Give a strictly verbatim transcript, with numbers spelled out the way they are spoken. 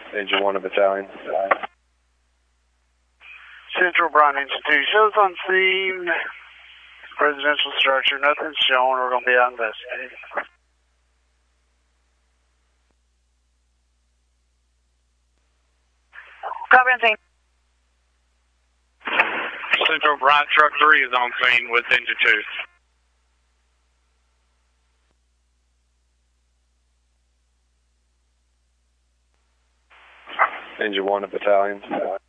Engine one of battalion. Central Brown Engine two shows on scene. Residential structure, nothing's shown. We're going to be out investigating. Copy on scene. Central Bryant Truck three is on scene with engine two. Engine one of battalion.